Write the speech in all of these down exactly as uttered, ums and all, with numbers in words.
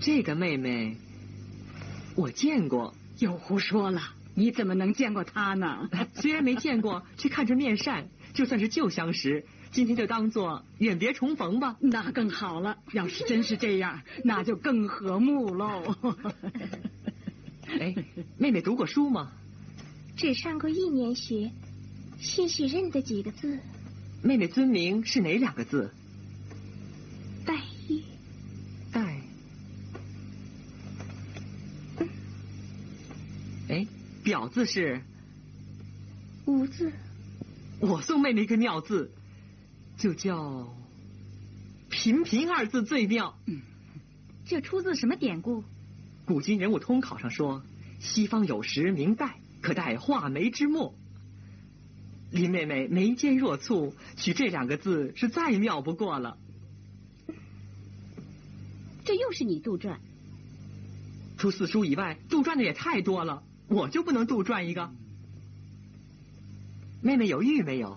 这个妹妹我见过。 又胡说了，你怎么能见过她呢？ 虽然没见过，却看着面善，就算是旧相识，今天就当做远别重逢吧。 那更好了，要是真是这样，那就更和睦喽。 哎，妹妹读过书吗？ 只上过一年学，些许认得几个字。 妹妹尊名是哪两个字？ 黛玉。 黛。哎，表字是？ 无字。 我送妹妹一个妙字，就叫频频二字最妙。 嗯，这出自什么典故？ 古今人物通考上说，西方有时名黛，可代画眉之墨。林妹妹眉间若蹙，取这两个字是再妙不过了。 这又是你杜撰？ 除四书以外，杜撰的也太多了，我就不能杜撰一个？妹妹有玉没有？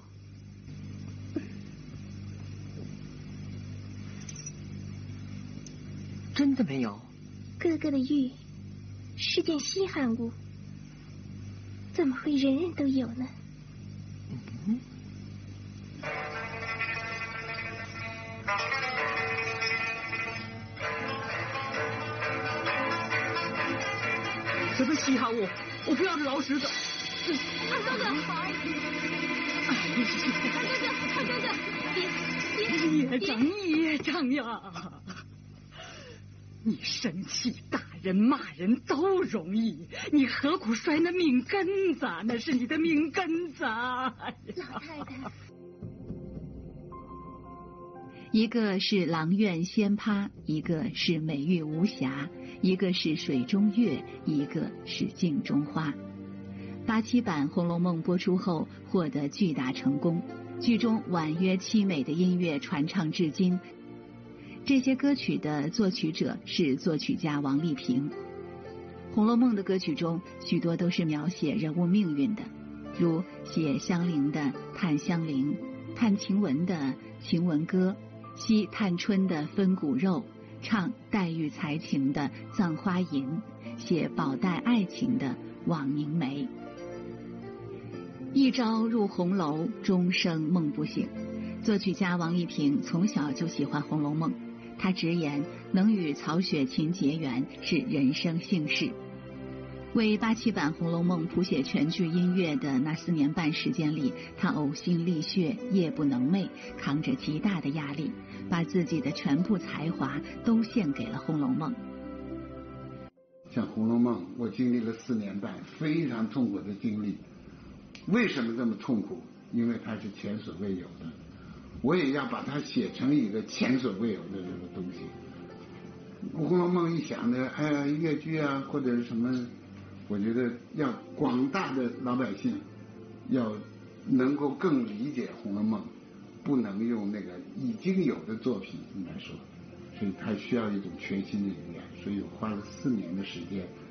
真的没有？ 哥哥的玉是件稀罕物，怎么会人人都有呢？ 嗯，什么稀罕物？我不要这劳什子。 二哥哥，二哥哥，二哥哥，别别孽障孽障呀！你生气打人骂人都容易，你何苦摔那命根子？那是你的命根子。 老太太， 一个是阆苑仙葩，一个是美玉无瑕，一个是水中月，一个是镜中花。八七版《红楼梦》播出后获得巨大成功，剧中婉约凄美的音乐传唱至今。这些歌曲的作曲者是作曲家王丽萍。《红楼梦》的歌曲中许多都是描写人物命运的，如写香菱的《叹香菱》，叹晴雯的《晴雯歌》，吸探春的《分骨肉》，唱黛玉才情的《葬花吟》，写宝黛爱情的《枉凝眉》。一朝入红楼，终生梦不醒。作曲家王丽萍从小就喜欢《红楼梦》，她直言能与曹雪芹结缘是人生幸事。为八七版《红楼梦》谱写全剧音乐的那四年半时间里，她呕心沥血，夜不能寐，扛着极大的压力，把自己的全部才华都献给了《红楼梦》。 像《红楼梦》，我经历了四年半，非常痛苦的经历。为什么这么痛苦？因为它是前所未有的，我也要把它写成一个前所未有的这个东西。《红楼梦》一想呢，哎呀，越剧啊，或者是什么，我觉得要广大的老百姓要能够更理解《红楼梦》，不能用那个已经有的作品来说，所以它需要一种全新的语言。所以我花了四年的时间